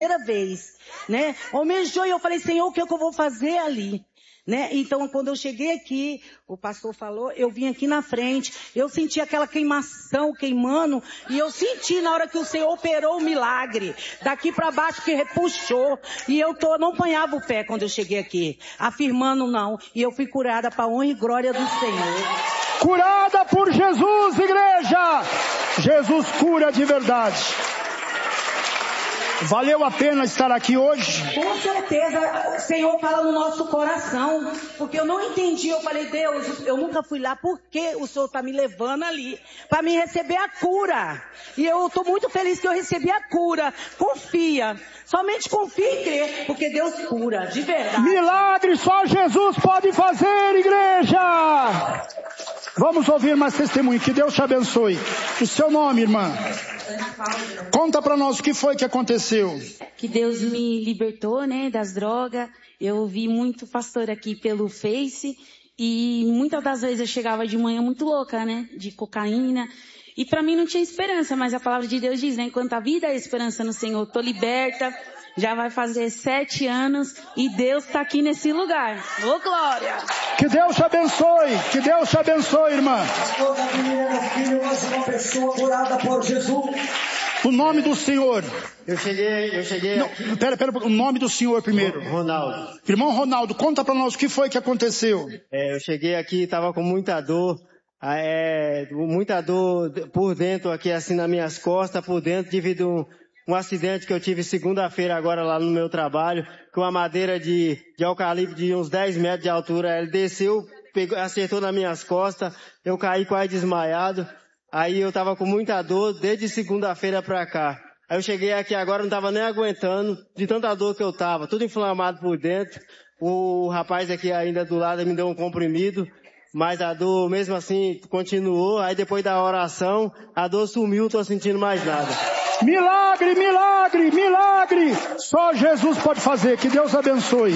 primeira vez, né? Almejou e eu falei, Senhor, o que é que eu vou fazer ali? Né? Então, quando eu cheguei aqui, o pastor falou, eu vim aqui na frente, eu senti aquela queimação queimando, e eu senti na hora que o Senhor operou o milagre, daqui para baixo que repuxou, e eu não apanhava o pé quando eu cheguei aqui, afirmando não, e eu fui curada para a honra e glória do Senhor. Curada por Jesus, igreja! Jesus cura de verdade. Valeu a pena estar aqui hoje? Com certeza, o Senhor fala no nosso coração, porque eu não entendi, eu falei, Deus, eu nunca fui lá, por que o Senhor está me levando ali? Para me receber a cura. E eu estou muito feliz que eu recebi a cura. Confia, somente confia e crê, porque Deus cura, de verdade. Milagre só Jesus pode fazer, igreja! Vamos ouvir mais testemunho, que Deus te abençoe. O seu nome, irmã? Conta pra nós o que foi que aconteceu. Que Deus me libertou, né, das drogas. Eu ouvi muito pastor aqui pelo Face e muitas das vezes eu chegava de manhã muito louca, né, de cocaína. E pra mim não tinha esperança, mas a palavra de Deus diz, né, enquanto a vida é esperança no Senhor, tô liberta. Já vai fazer 7 anos e Deus está aqui nesse lugar. Ô, glória! Que Deus te abençoe, que Deus te abençoe, irmã. Toda menina, filho, mais uma pessoa curada por Jesus. O nome do Senhor. Eu cheguei. Não, pera, o nome do Senhor primeiro. Ronaldo. Irmão Ronaldo, conta pra nós o que foi que aconteceu. Eu cheguei aqui, tava com muita dor. Muita dor por dentro aqui, assim, nas minhas costas, por dentro, devido um acidente que eu tive segunda-feira agora lá no meu trabalho, com uma madeira de eucalipto de uns 10 metros de altura. Ele desceu, acertou nas minhas costas, eu caí quase desmaiado. Aí eu tava com muita dor desde segunda-feira pra cá. Aí eu cheguei aqui agora, não tava nem aguentando, de tanta dor que eu tava, tudo inflamado por dentro. O rapaz aqui ainda do lado me deu um comprimido, mas a dor mesmo assim continuou. Aí depois da oração, a dor sumiu, tô sentindo mais nada. Milagre, milagre, milagre! Só Jesus pode fazer, que Deus abençoe.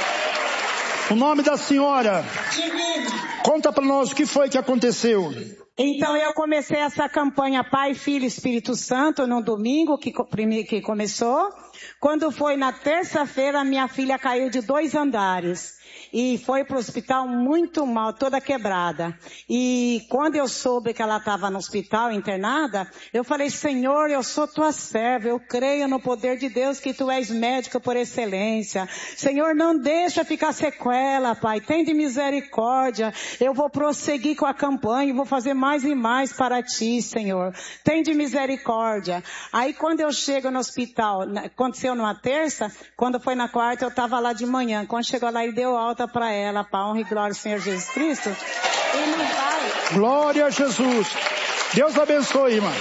O nome da senhora? Conta para nós o que foi que aconteceu. Então eu comecei essa campanha Pai, Filho e Espírito Santo no domingo que começou. Quando foi na terça-feira, minha filha caiu de 2 andares. E foi para o hospital muito mal, toda quebrada. E quando eu soube que ela estava no hospital internada, eu falei, Senhor, eu sou tua serva, eu creio no poder de Deus que tu és médico por excelência. Senhor, não deixa ficar sequela, Pai, tem de misericórdia. Eu vou prosseguir com a campanha, vou fazer mais e mais para ti, Senhor. Tem de misericórdia. Aí quando eu chego no hospital, aconteceu numa terça, quando foi na quarta, eu estava lá de manhã. Quando chegou lá, ele deu alta para ela, para a honra e glória do Senhor Jesus Cristo. E não vai. Glória a Jesus. Deus abençoe, irmã.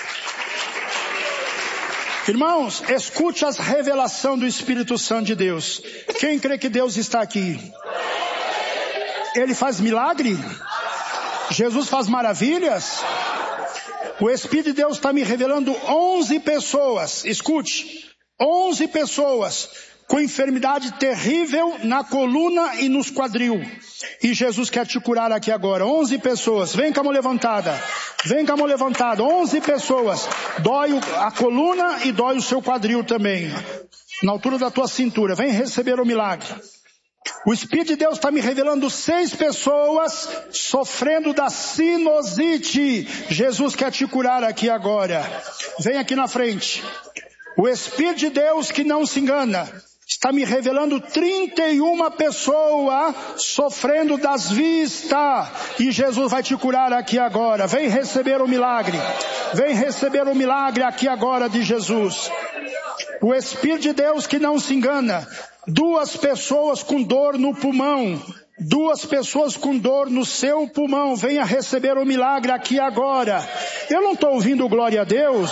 Irmãos, escute as revelações do Espírito Santo de Deus. Quem crê que Deus está aqui? Ele faz milagre? Jesus faz maravilhas? O Espírito de Deus está me revelando 11 pessoas. Escute, 11 pessoas com enfermidade terrível na coluna e nos quadril. E Jesus quer te curar aqui agora. 11 pessoas. Vem com a mão levantada. Vem com a mão levantada. 11 pessoas. Dói a coluna e dói o seu quadril também. Na altura da tua cintura. Vem receber o milagre. O Espírito de Deus está me revelando 6 pessoas sofrendo da sinusite. Jesus quer te curar aqui agora. Vem aqui na frente. O Espírito de Deus que não se engana está me revelando 31 pessoas sofrendo das vistas. E Jesus vai te curar aqui agora. Vem receber o milagre. Vem receber o milagre aqui agora de Jesus. O Espírito de Deus que não se engana. 2 pessoas com dor no pulmão. 2 pessoas com dor no seu pulmão. Venha receber o milagre aqui agora. Eu não estou ouvindo glória a Deus.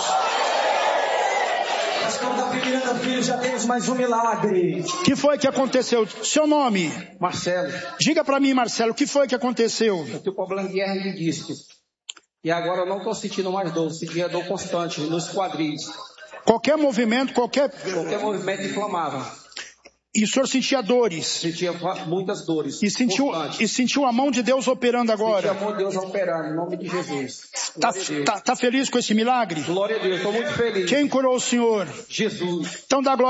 Filho, já temos mais um milagre. O que foi que aconteceu? Seu nome? Marcelo. Diga para mim, Marcelo, o que foi que aconteceu? Eu tenho problema de hernia de disco. E agora eu não estou sentindo mais dor. Sentia dor constante nos quadris. Qualquer movimento, qualquer movimento inflamava. E o senhor sentia dores. Sentia muitas dores. E sentiu a mão de Deus operando agora. Sentia a mão de Deus operando, em nome de Jesus. Tá feliz com esse milagre? Glória a Deus, estou muito feliz. Quem curou o senhor? Jesus. Então dá glória.